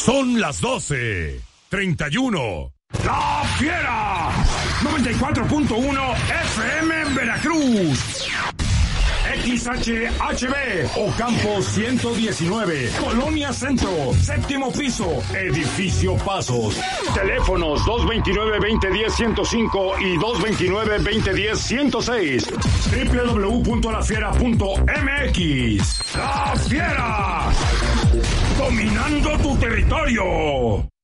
Son las 12:31. ¡La Fiera! 94.1 FM en Veracruz. XHHB, Ocampo 119, Colonia Centro, séptimo piso, Edificio Pasos. Teléfonos 229-2010-105 y 229-2010-106. www.lafiera.mx. ¡La Fiera! Dominando tu territorio.